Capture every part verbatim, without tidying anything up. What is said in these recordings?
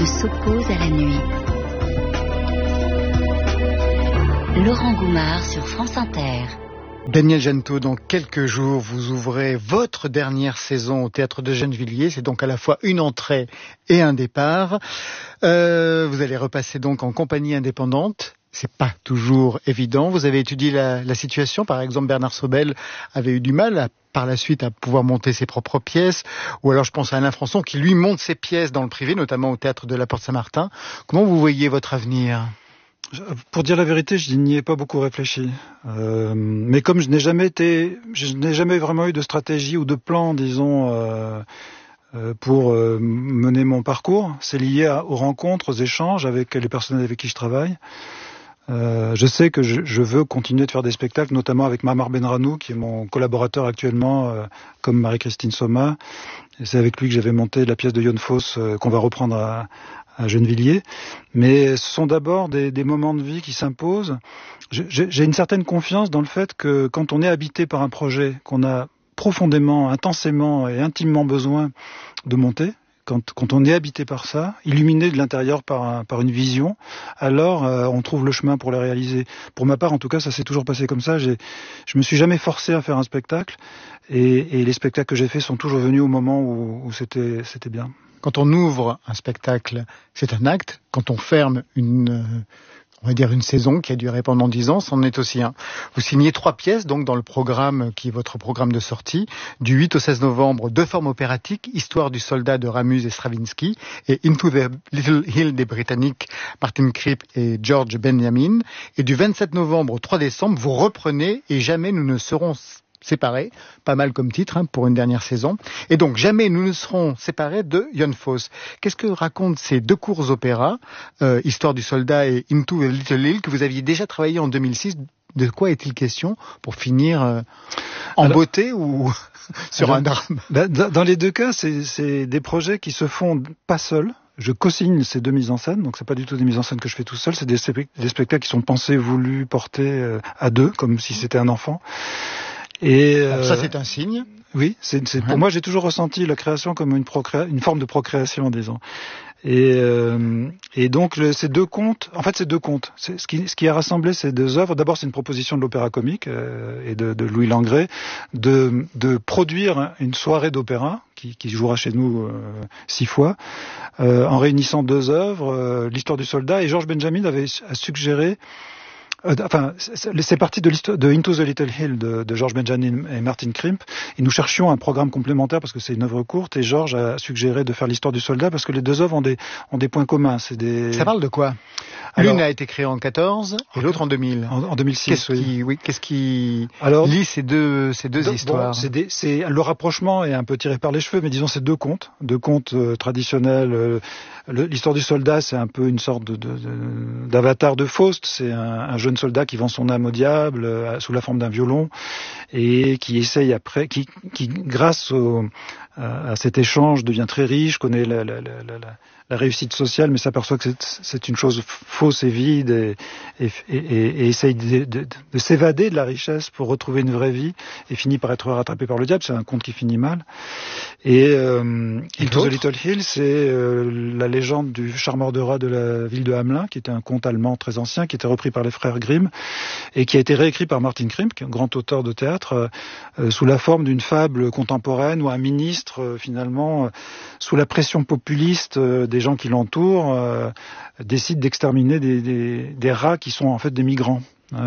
s'oppose à la nuit. Laurent Goumard sur France Inter. Daniel Jeannetot, dans quelques jours, vous ouvrez votre dernière saison au Théâtre de Gennevilliers. C'est donc à la fois une entrée et un départ. Euh, vous allez repasser donc en compagnie indépendante. C'est pas toujours évident. Vous avez étudié la, la situation. Par exemple, Bernard Sobel avait eu du mal à, par la suite à pouvoir monter ses propres pièces. Ou alors je pense à Alain Françon qui lui monte ses pièces dans le privé, notamment au Théâtre de la Porte-Saint-Martin. Comment vous voyez votre avenir ? Pour dire la vérité, je n'y ai pas beaucoup réfléchi. Euh, mais comme je n'ai jamais été, je n'ai jamais vraiment eu de stratégie ou de plan, disons, euh, euh, pour euh, mener mon parcours, c'est lié à, aux rencontres, aux échanges avec les personnes avec qui je travaille. Euh, je sais que je, je veux continuer de faire des spectacles, notamment avec Mamar Benranou, qui est mon collaborateur actuellement, euh, comme Marie-Christine Soma. Et c'est avec lui que j'avais monté la pièce de Jon Fosse euh, qu'on va reprendre à, à Gennevilliers. Mais ce sont d'abord des, des moments de vie qui s'imposent. Je, j'ai une certaine confiance dans le fait que quand on est habité par un projet qu'on a profondément, intensément et intimement besoin de monter, Quand, quand on est habité par ça, illuminé de l'intérieur par, un, par une vision, alors euh, on trouve le chemin pour la réaliser. Pour ma part, en tout cas, ça s'est toujours passé comme ça. J'ai, je me suis jamais forcé à faire un spectacle, et, et les spectacles que j'ai faits sont toujours venus au moment où, où c'était, c'était bien. Quand on ouvre un spectacle, c'est un acte. Quand on ferme une... on va dire une saison qui a duré pendant dix ans, c'en est aussi un. Vous signez trois pièces, donc, dans le programme qui est votre programme de sortie. Du huit au seize novembre, deux formes opératiques, Histoire du soldat de Ramuz et Stravinsky, et Into the Little Hill des Britanniques, Martin Kripp et George Benjamin. Et du vingt-sept novembre au trois décembre, vous reprenez Et jamais nous ne serons séparés, pas mal comme titre hein, pour une dernière saison. Et donc, Jamais nous ne serons séparés de Jon Fosse. Qu'est-ce que racontent ces deux courts opéras, euh, Histoire du soldat et Into the Little Hill, que vous aviez déjà travaillé en deux mille six? De quoi est-il question pour finir euh, en alors, beauté ou sur alors, un drame? Bah, dans les deux cas, c'est, c'est des projets qui se font pas seuls. Je co-signe ces deux mises en scène, donc c'est pas du tout des mises en scène que je fais tout seul, c'est des, des spectacles qui sont pensés, voulus, portés euh, à deux, comme si c'était un enfant. Et euh, ça, c'est un signe. Oui, c'est, c'est, pour moi, j'ai toujours ressenti la création comme une, procré... une forme de procréation, disons. Et, euh, et donc, le, ces deux contes, en fait, ces deux contes, c'est, ce, qui, ce qui a rassemblé ces deux œuvres, d'abord, c'est une proposition de l'opéra comique euh, et de, de Louis Langrée de, de produire une soirée d'opéra qui, qui jouera chez nous euh, six fois, euh, en réunissant deux œuvres, euh, l'Histoire du soldat, et George Benjamin avait a suggéré Euh, enfin, c'est parti de l'histoire de Into the Little Hill de, de George Benjamin et Martin Kripp. Et nous cherchions un programme complémentaire parce que c'est une œuvre courte. Et George a suggéré de faire l'Histoire du soldat parce que les deux œuvres ont des ont des points communs. C'est des. Ça parle de quoi? Alors, l'une a été créée en quatorze et l'autre en deux mille. En, en deux mille six. Qu'est-ce oui. qui, oui, qu'est-ce qui Alors, lie ces deux ces deux de, histoires? Bon, c'est, des, c'est le rapprochement est un peu tiré par les cheveux, mais disons c'est deux contes, deux contes euh, traditionnels. Euh, le, l'Histoire du soldat, c'est un peu une sorte de, de, de d'avatar de Faust. C'est un, un jeune soldat qui vend son âme au diable euh, sous la forme d'un violon et qui essaye après, qui, qui grâce au, à, à cet échange devient très riche, connaît la, la, la, la, la réussite sociale, mais s'aperçoit que c'est, c'est une chose fausse et vide et, et, et, et essaye de, de, de s'évader de la richesse pour retrouver une vraie vie et finit par être rattrapé par le diable. C'est un conte qui finit mal. Et euh, Into the Little Hill, c'est euh, la légende du charmeur de rats de la ville de Hamelin, qui était un conte allemand très ancien, qui était repris par les frères Grimm et qui a été réécrit par Martin Kripp, qui est un grand auteur de théâtre, euh, sous la forme d'une fable contemporaine où un ministre, euh, finalement, euh, sous la pression populiste euh, des gens qui l'entourent, euh, décide d'exterminer des, des, des rats qui sont en fait des migrants.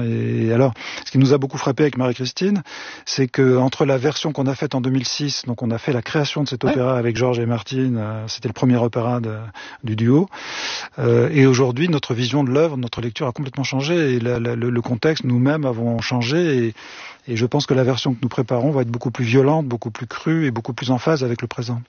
Et alors, ce qui nous a beaucoup frappé avec Marie-Christine, c'est que entre la version qu'on a faite en deux mille six, donc on a fait la création de cet opéra ouais. avec Georges et Martine, euh, c'était le premier opéra de, du duo, euh, et aujourd'hui notre vision de l'œuvre, notre lecture a complètement changé, et la, la, le, le contexte, nous-mêmes avons changé, et, et je pense que la version que nous préparons va être beaucoup plus violente, beaucoup plus crue et beaucoup plus en phase avec le présent.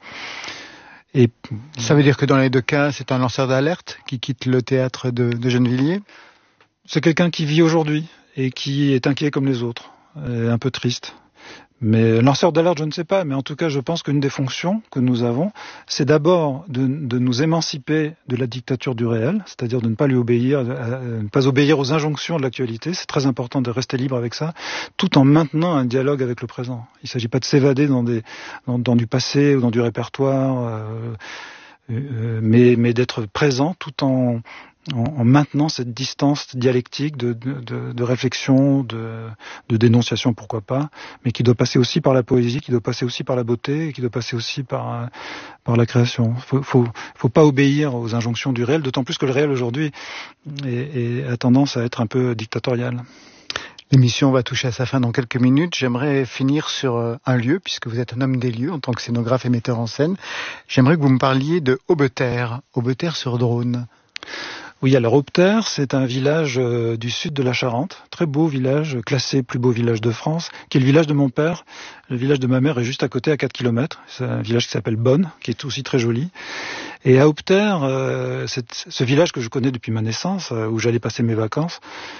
Et ça veut dire que dans les deux cas, c'est un lanceur d'alerte qui quitte le théâtre de, de Gennevilliers? C'est quelqu'un qui vit aujourd'hui et qui est inquiet comme les autres, et un peu triste. Mais lanceur d'alerte, je ne sais pas, mais en tout cas, je pense qu'une des fonctions que nous avons, c'est d'abord de, de nous émanciper de la dictature du réel, c'est-à-dire de ne pas lui obéir, de ne pas obéir aux injonctions de l'actualité. C'est très important de rester libre avec ça, tout en maintenant un dialogue avec le présent. Il ne s'agit pas de s'évader dans, des, dans, dans du passé ou dans du répertoire. Euh, Euh, mais, mais d'être présent tout en, en, en maintenant cette distance dialectique de, de, de, de réflexion, de, de dénonciation, pourquoi pas, mais qui doit passer aussi par la poésie, qui doit passer aussi par la beauté, et qui doit passer aussi par, par la création. Faut, faut, faut pas obéir aux injonctions du réel, d'autant plus que le réel aujourd'hui est, est, a tendance à être un peu dictatorial. L'émission va toucher à sa fin dans quelques minutes. J'aimerais finir sur un lieu, puisque vous êtes un homme des lieux en tant que scénographe et metteur en scène. J'aimerais que vous me parliez de Aubeterre, Aubeterre-sur-Dronne. Oui, alors Aubeterre, c'est un village euh, du sud de la Charente, très beau village, classé plus beau village de France, qui est le village de mon père. Le village de ma mère est juste à côté, à quatre kilomètres. C'est un village qui s'appelle Bonne, qui est aussi très joli. Et à Aubeterre, euh, ce village que je connais depuis ma naissance, euh, où j'allais passer mes vacances,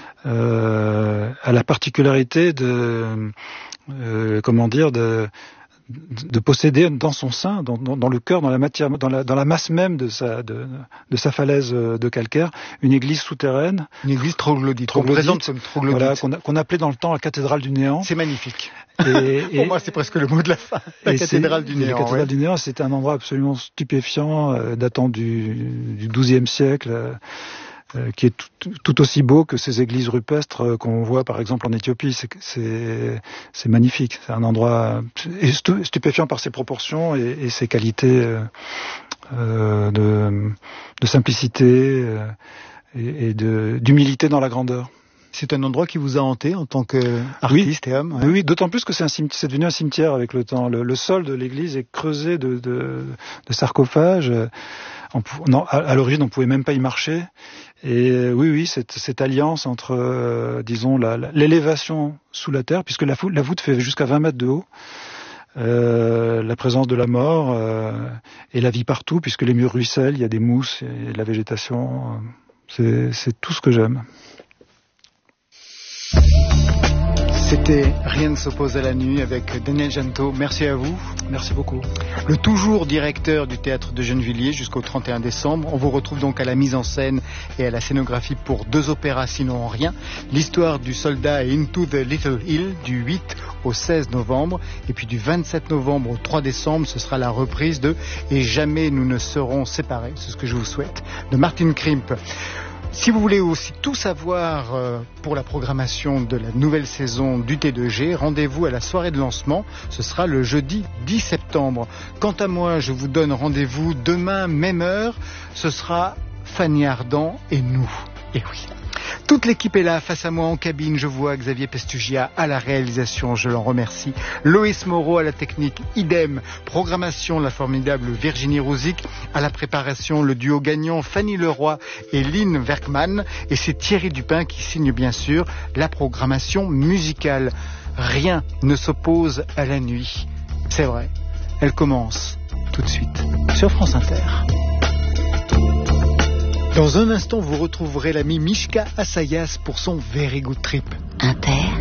euh, a la particularité de, euh, comment dire, de de posséder dans son sein, dans, dans, dans le cœur, dans la matière, dans la, dans la masse même de sa, de, de sa falaise de calcaire, une église souterraine. Une église troglodyte. Troglodyte, comme troglodyte. Voilà, qu'on, a, qu'on appelait dans le temps la cathédrale du néant. C'est magnifique. Et, et, Pour moi, c'est presque le mot de la fin. La cathédrale du néant. La cathédrale ouais. du néant, c'était un endroit absolument stupéfiant, euh, datant du, du douzième siècle. Euh, Euh, qui est tout, tout aussi beau que ces églises rupestres euh, qu'on voit par exemple en Éthiopie. C'est, c'est, c'est magnifique. C'est un endroit stu, stupéfiant par ses proportions et, et ses qualités euh, euh, de, de simplicité euh, et, et de, d'humilité dans la grandeur. C'est un endroit qui vous a hanté en tant qu'artiste oui. et homme. Ouais. Oui, oui, d'autant plus que c'est, un cimetière, c'est devenu un cimetière avec le temps. Le, le sol de l'église est creusé de, de, de sarcophages. On, non, à, à l'origine, on pouvait même pas y marcher. Et euh, oui, oui, cette, cette alliance entre, euh, disons, la, la, l'élévation sous la terre, puisque la, la voûte fait jusqu'à vingt mètres de haut, euh, la présence de la mort euh, et la vie partout, puisque les murs ruissellent, il y a des mousses et de la végétation. C'est, c'est tout ce que j'aime. C'était Rien ne s'oppose à la nuit avec Daniel Jeantot. Merci à vous. Merci beaucoup. Le toujours directeur du théâtre de Gennevilliers jusqu'au trente et un décembre. On vous retrouve donc à la mise en scène et à la scénographie pour deux opéras sinon rien. L'histoire du soldat et Into the Little Hill du huit au seize novembre. Et puis du vingt-sept novembre au trois décembre, ce sera la reprise de Et jamais nous ne serons séparés. C'est ce que je vous souhaite. De Martin Krimp. Si vous voulez aussi tout savoir euh, pour la programmation de la nouvelle saison du T deux G, rendez-vous à la soirée de lancement. Ce sera le jeudi dix septembre. Quant à moi, je vous donne rendez-vous demain, même heure. Ce sera Fanny Ardant et nous. Et oui. Toute l'équipe est là, face à moi en cabine. Je vois Xavier Pestugia à la réalisation, je l'en remercie. Loïs Moreau à la technique, idem. Programmation, la formidable Virginie Rouzic. À la préparation, le duo gagnant Fanny Leroy et Lynn Werkman. Et c'est Thierry Dupin qui signe bien sûr la programmation musicale. Rien ne s'oppose à la nuit. C'est vrai, elle commence tout de suite sur France Inter. Dans un instant, vous retrouverez l'ami Mishka Assayas pour son Very Good Trip. Inter.